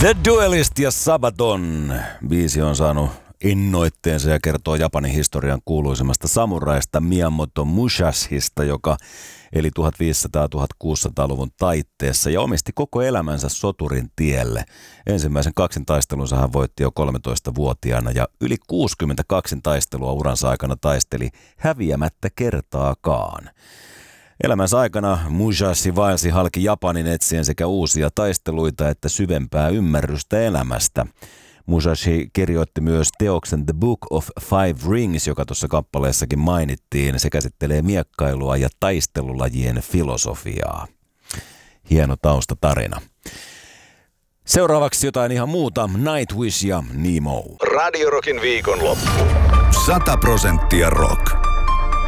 The Duelist ja Sabaton. Biisi on saanut innoitteensa ja kertoo Japanin historian kuuluisimmasta samuraista Miyamoto Musashista, joka eli 1500-1600-luvun taitteessa ja omisti koko elämänsä soturin tielle. Ensimmäisen kaksintaistelunsa hän voitti jo 13-vuotiaana ja yli 62 taistelua uransa aikana taisteli häviämättä kertaakaan. Elämänsä aikana Musashi vaelsi halki Japanin etsien sekä uusia taisteluita että syvempää ymmärrystä elämästä. Musashi kirjoitti myös teoksen The Book of Five Rings, joka tuossa kappaleessakin mainittiin. Se käsittelee miekkailua ja taistelulajien filosofiaa. Hieno taustatarina. Seuraavaksi jotain ihan muuta. Nightwish ja Nemo. Radio Rockin viikonloppu. 100% rock.